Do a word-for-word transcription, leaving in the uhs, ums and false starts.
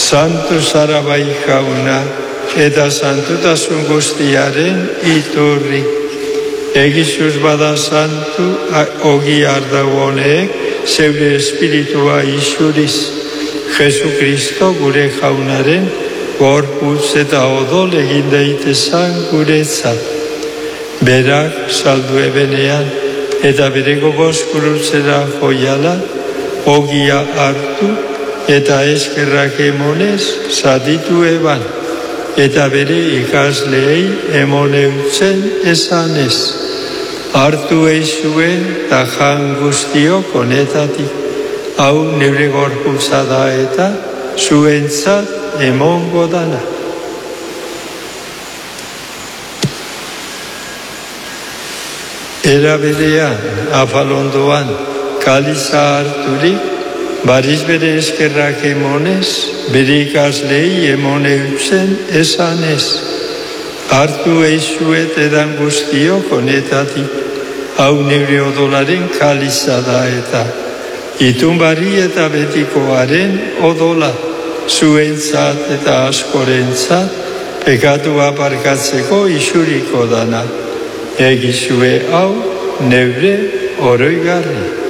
Santu zara bai jauna, eta santutasun guztiaren iturri. Egizuz bada santu, ogi ardago honek, zeure espiritua isuriz. Jesu Kristo gure jaunaren, gorputz eta odol egin daitezan guretzat. Berak saldu ebenean, eta bere gogoz gurutzera joiala, ogia hartu, eta eskerrak emonez zaditu eban, eta bere ikasleei emon eutzen esanez. Hartu eizuen eta jan guztiok honetatik, hau neure gorputza da eta zuentzat emongo dana. Era berean, afalondoan, kaliza harturik, bariz bere eskerrak emonez, bere ikaslei emon eutzen esanez. Hartu eizuet edan guztiok honetatik, hau neure odolaren kaliza da eta itunbari eta betikoaren odola, zuentzat eta askorentzat, pekatu aparkatzeko isuriko dana. Egizue hau neure oroigarri.